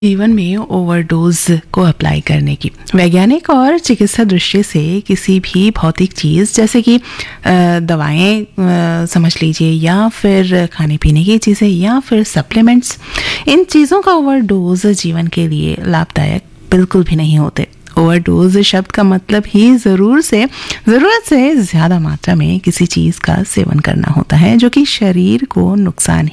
जीवन में ओवरडोज को अप्लाई करने की वैज्ञानिक और चिकित्सा दृष्टि से किसी भी भौतिक चीज़ जैसे कि दवाएं समझ लीजिए या फिर खाने पीने की चीज़ें या फिर सप्लीमेंट्स, इन चीज़ों का ओवरडोज जीवन के लिए लाभदायक बिल्कुल भी नहीं होते। ओवरडोज शब्द का मतलब ही ज़रूरत से ज़्यादा मात्रा में किसी चीज़ का सेवन करना होता है जो कि शरीर को नुकसान